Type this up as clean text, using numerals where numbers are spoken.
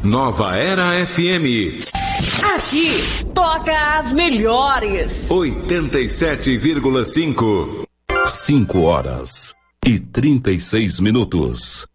Nova Era FM. Aqui toca as melhores. 87,5. 5 horas e 36 minutos.